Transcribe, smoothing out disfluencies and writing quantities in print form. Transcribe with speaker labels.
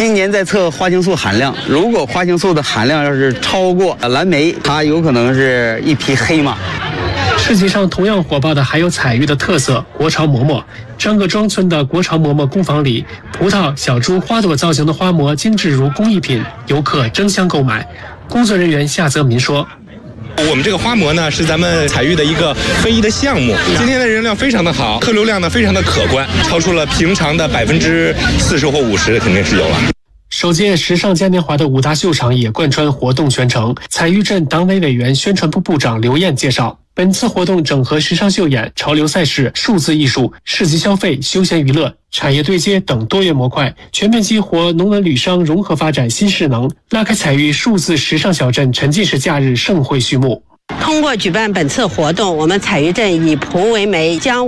Speaker 1: 今年在测花青素含量，如果花青素的含量要是超过蓝莓，它有可能是一匹黑马。
Speaker 2: 市集上同样火爆的还有彩玉的特色国潮馍馍。张各庄村的国潮馍馍工坊里，葡萄、小猪、花朵造型的花馍精致如工艺品，游客争相购买。工作人员夏泽民说：“
Speaker 3: 我们这个花馍呢，是咱们彩玉的一个非遗的项目。今天的人流非常的好，客流量呢非常的可观，超出了平常的40%或50%，肯定是有了。”
Speaker 2: 首届时尚嘉年华的5大秀场也贯穿活动全程。彩玉镇党委委员、宣传部部长刘燕介绍，本次活动整合时尚秀演、潮流赛事、数字艺术、市集消费、休闲娱乐、产业对接等多元模块，全面激活农文旅商融合发展新势能，拉开彩玉数字时尚小镇沉浸式假日盛会序幕。
Speaker 4: 通过举办本次活动，我们彩玉镇以葡为媒，将